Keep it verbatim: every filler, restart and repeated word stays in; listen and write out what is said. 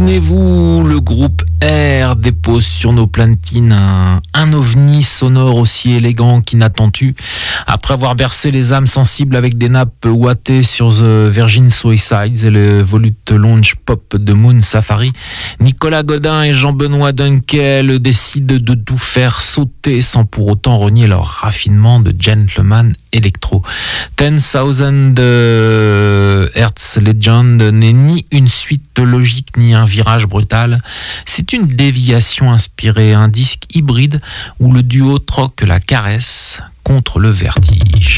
Souvenez-vous, le groupe R dépose sur nos platines un, un ovni sonore aussi élégant qu'inattendu. Après avoir bercé les âmes sensibles avec des nappes ouatées sur The Virgin Suicides et le volute lounge pop de Moon Safari, Nicolas Godin et Jean-Benoît Dunkel décident de tout faire sauter sans pour autant renier leur raffinement de gentleman électro. ten thousand Hertz Legend n'est ni une suite logique ni un virage brutal. C'est une déviation inspirée, un disque hybride où le duo troque la caresse contre le vertige.